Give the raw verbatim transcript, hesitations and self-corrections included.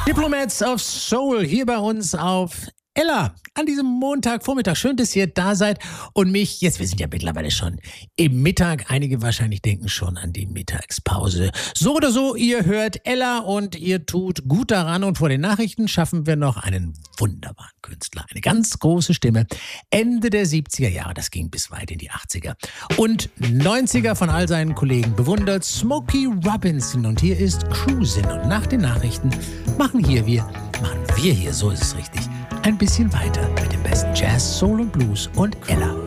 Diplomats of Soul hier bei uns auf Ella an diesem Montagvormittag. Schön, dass ihr da seid und mich, jetzt, wir sind ja mittlerweile schon im Mittag, einige wahrscheinlich denken schon an die Mittagspause. So oder so, ihr hört Ella und ihr tut gut daran und vor den Nachrichten schaffen wir noch einen wunderbaren Künstler, eine ganz große Stimme. Ende der siebziger Jahre, das ging bis weit in die achtziger und neunziger von all seinen Kollegen bewundert, Smokey Robinson, und hier ist Cruisin', und nach den Nachrichten machen hier wir, machen wir hier, so ist es richtig, ein bisschen weiter mit dem besten Jazz, Soul und Blues und Ella.